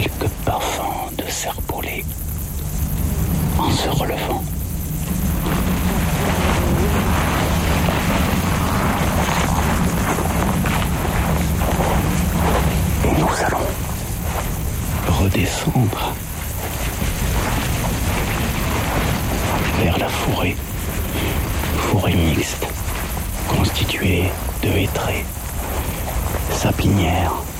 quelques parfums de serpollet en se relevant. Et nous allons redescendre vers la forêt mixte, constituée de hêtraies, sapinières,